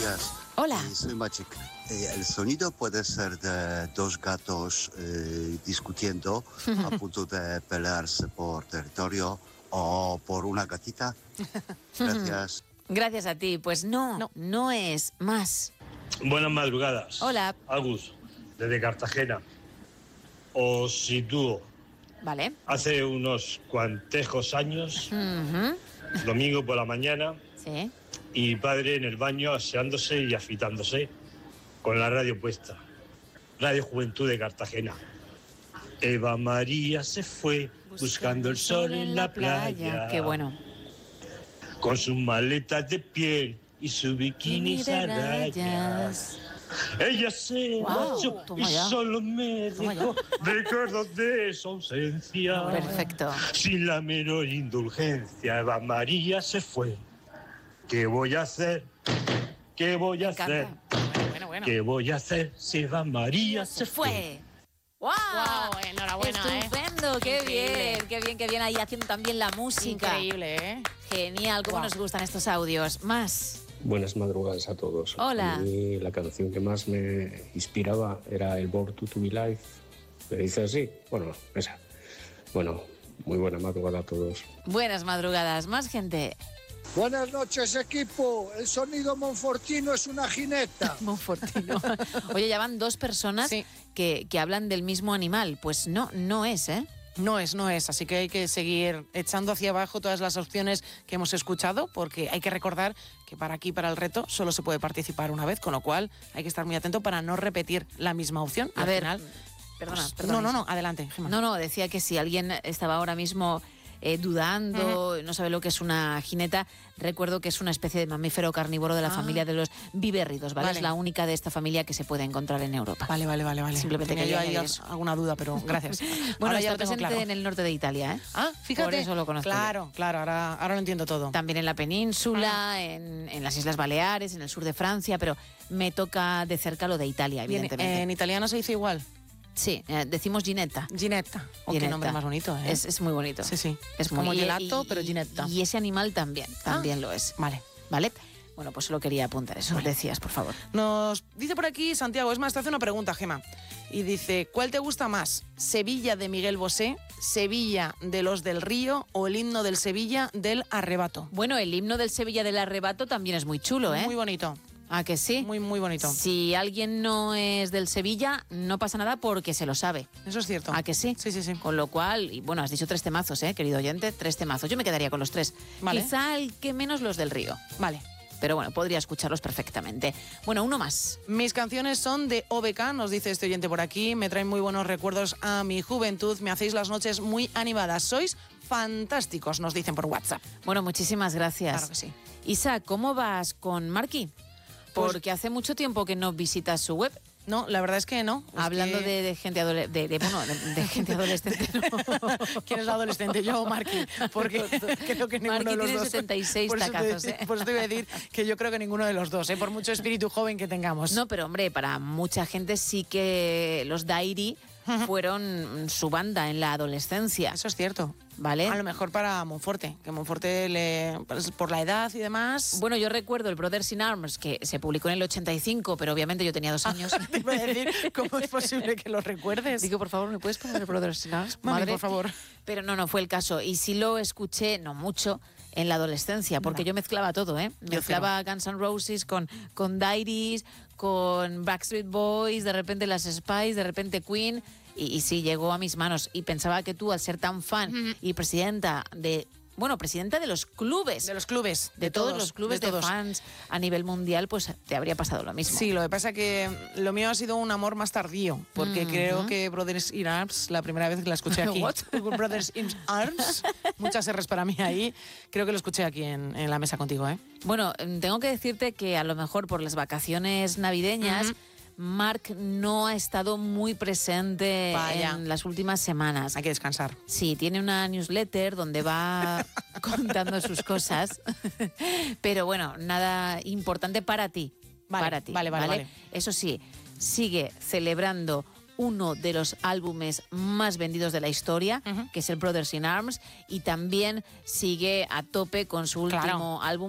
días. Hola. Soy Maciek. El sonido puede ser de dos gatos discutiendo a punto de pelearse por territorio o por una gatita. Gracias. Gracias a ti. Pues no es más. Buenas madrugadas. Hola. Agus, desde Cartagena. Os sitúo. Vale. Hace unos cuantejos años, domingo por la mañana, Sí. y mi padre en el baño aseándose y afitándose, con la radio puesta. Radio Juventud de Cartagena. Eva María se fue buscando el sol en la playa. Qué bueno. Con sus maletas de piel y su bikini de rayas. Ella se marchó y ya. solo me dejó recuerdos de su ausencia. Perfecto. Sin la menor indulgencia, Eva María se fue. ¿Qué voy a hacer? ¿Qué voy a hacer? Bueno. ¿Qué voy a hacer si Eva María se fue? ¡Wow! Enhorabuena, Estupendo, qué bien ahí haciendo también la música. Increíble, ¿eh? Genial, cómo Wow. nos gustan estos audios. Más. Buenas madrugadas a todos. Hola. A mí la canción que más me inspiraba era el Born to Be Live. ¿Me dice así? Bueno, esa. Bueno, muy buena madrugada a todos. Buenas madrugadas, más gente. Buenas noches, equipo. El sonido monfortino es una jineta. Monfortino. Oye, ya van dos personas Sí. que hablan del mismo animal. Pues no es, ¿eh? No es. Así que hay que seguir echando hacia abajo todas las opciones que hemos escuchado, porque hay que recordar que para el reto, solo se puede participar una vez, con lo cual hay que estar muy atento para no repetir la misma opción. A Al ver, final, perdona. No, adelante, Gemma. No, decía que si alguien estaba ahora mismo dudando, no sabe lo que es una jineta, recuerdo que es una especie de mamífero carnívoro de la familia de los vivérridos, ¿vale? Vale. Es la única de esta familia que se puede encontrar en Europa. Vale. Simplemente tenía quería yo ahí añadir eso. alguna duda, pero gracias. Bueno, Ahora está ya lo tengo presente claro. en el norte de Italia, ¿eh? Ah, fíjate. Por eso lo conozco Claro, ahora lo entiendo todo. También en la península, en las Islas Baleares, en el sur de Francia, pero me toca de cerca lo de Italia, Bien, evidentemente. en italiano se dice igual. Sí, decimos ginetta. Ginetta. Oh, qué Ginetta. nombre más bonito, ¿eh? Es muy bonito. Sí. Es como muy, gelato, pero ginetta. Y ese animal también lo es. Vale. ¿Vale? Bueno, pues solo quería apuntar eso. Decías, por favor. Nos dice por aquí Santiago, es más, te hace una pregunta, Gema. Y dice, ¿cuál te gusta más? ¿Sevilla de Miguel Bosé, Sevilla de los del Río o el himno del Sevilla del Arrebato? Bueno, el himno del Sevilla del Arrebato también es muy chulo, ¿eh? Muy bonito. ¿A que sí? Muy, muy bonito. Si alguien no es del Sevilla, no pasa nada porque se lo sabe. Eso es cierto. ¿A que sí? Sí. Con lo cual, y bueno, has dicho 3 temazos, querido oyente, 3 temazos. Yo me quedaría con los 3. Vale. Quizá el que menos los del Río. Vale. Pero bueno, podría escucharlos perfectamente. Bueno, uno más. Mis canciones son de OBK, nos dice este oyente por aquí. Me traen muy buenos recuerdos a mi juventud. Me hacéis las noches muy animadas. Sois fantásticos, nos dicen por WhatsApp. Bueno, muchísimas gracias. Claro que sí. Isa, ¿cómo vas con Marky? Porque hace mucho tiempo que no visitas su web. No, la verdad es que no. Es Hablando que- de gente de gente adolescente. No. ¿Quién es la adolescente? ¿Yo o Marky? Porque creo que ninguno Marky de los tiene dos. 76 Por eso tacazos, Por eso te iba a decir que yo creo que ninguno de los dos, por mucho espíritu joven que tengamos. No, pero hombre, para mucha gente sí que los Diary fueron su banda en la adolescencia, Eso es cierto. ¿vale? A lo mejor para Monforte, que Monforte, por la edad y demás... Bueno, yo recuerdo el Brothers in Arms, que se publicó en el 85, pero obviamente yo tenía 2 años. Te iba a decir, ¿cómo es posible que lo recuerdes? Digo, por favor, ¿me puedes poner el Brothers in Arms? Mami, madre? por favor. Pero no fue el caso. Y sí lo escuché, no mucho, en la adolescencia, porque yo mezclaba todo, ¿eh? Mezclaba Guns N' Roses con Diaries, con Backstreet Boys, de repente las Spice, de repente Queen, y sí, llegó a mis manos. Y pensaba que tú, al ser tan fan y presidenta de los clubes, De los clubes. de todos los clubes de todos. fans a nivel mundial, pues te habría pasado lo mismo. Sí, lo que pasa es que lo mío ha sido un amor más tardío, porque creo que Brothers in Arms, la primera vez que la escuché aquí, What? Brothers in Arms, muchas R's para mí ahí, creo que lo escuché aquí en la mesa contigo, ¿eh? Bueno, tengo que decirte que a lo mejor por las vacaciones navideñas, Marc no ha estado muy presente Vaya. en las últimas semanas. Hay que descansar. Sí, tiene una newsletter donde va contando sus cosas, pero bueno, nada importante para ti. Vale, para ti, vale. Eso sí, sigue celebrando uno de los álbumes más vendidos de la historia, que es el Brothers in Arms, y también sigue a tope con su último álbum.